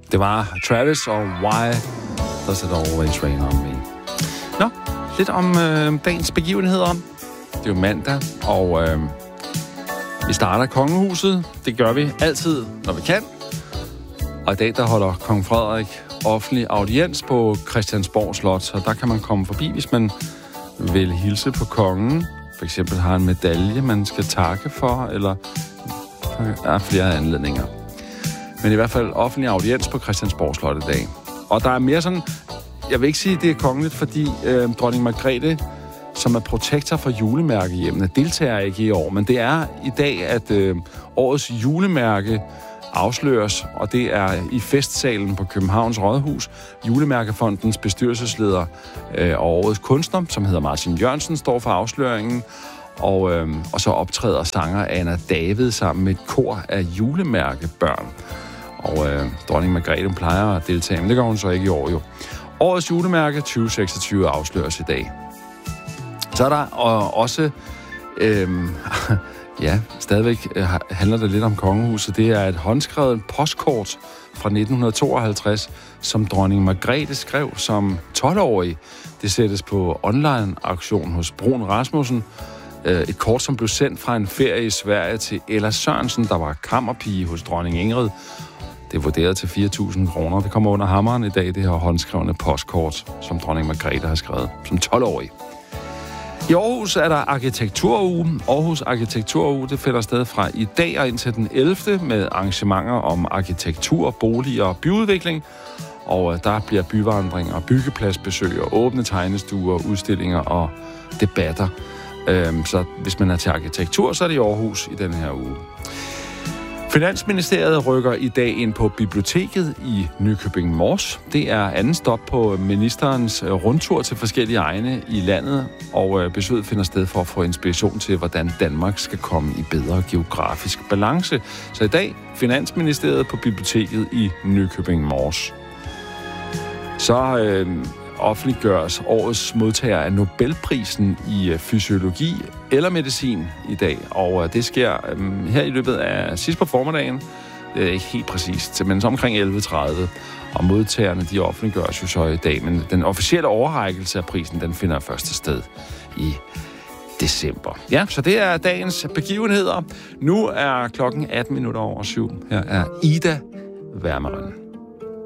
Det var Travis og Why Does It Always Rain On Me. Nå, lidt om dagens begivenheder. Det er jo mandag, og vi starter kongehuset. Det gør vi altid, når vi kan. Og i dag, der holder kong Frederik offentlig audiens på Christiansborg Slot, så der kan man komme forbi, hvis man vil hilse på kongen. For eksempel har en medalje, man skal takke for, eller der er flere anledninger. Men i hvert fald offentlig audiens på Christiansborg Slot i dag. Og der er mere sådan, jeg vil ikke sige, at det er kongeligt, fordi dronning Margrethe, som er protektor for julemærkehjemmene, deltager ikke i år. Men det er i dag, at årets julemærke afsløres, og det er i festsalen på Københavns Rådhus. Julemærkefondens bestyrelsesleder og årets kunstner, som hedder Martin Jørgensen, står for afsløringen. Og så optræder sanger Anna David sammen med et kor af julemærkebørn. Og dronning Margrethe plejer at deltage, men det gør hun så ikke i år jo. Årets julemærke 2026 afsløres i dag. Så er der også... ja, stadigvæk handler det lidt om kongehuset. Det er et håndskrevet postkort fra 1952, som dronning Margrethe skrev som 12-årig. Det sættes på online-auktion hos Brun Rasmussen. Et kort, som blev sendt fra en ferie i Sverige til Ella Sørensen, der var kammerpige hos dronning Ingrid. Det er vurderet til 4.000 kroner. Det kommer under hammeren i dag, det her håndskrevne postkort, som dronning Margrethe har skrevet som 12-årig. I Aarhus er der arkitekturuge. Aarhus Arkitekturuge, det finder sted fra i dag og indtil den 11. med arrangementer om arkitektur, boliger og byudvikling. Og der bliver byvandring og byggepladsbesøg og åbne tegnestuer, udstillinger og debatter. Så hvis man er til arkitektur, så er det i Aarhus i den her uge. Finansministeriet rykker i dag ind på biblioteket i Nykøbing Mors. Det er anden stop på ministerens rundtur til forskellige egne i landet, og besøget finder sted for at få inspiration til, hvordan Danmark skal komme i bedre geografisk balance. Så i dag, Finansministeriet på biblioteket i Nykøbing Mors. Så offentliggøres årets modtager af Nobelprisen i fysiologi eller medicin i dag. Og det sker her i løbet af sidst på formiddagen. Det er ikke helt præcist, men omkring 11.30. Og modtagerne, de offentliggøres jo så i dag. Men den officielle overrækkelse af prisen, den finder første sted i december. Ja, så det er dagens begivenheder. Nu er klokken 7:18. Her er Ida Wermeren.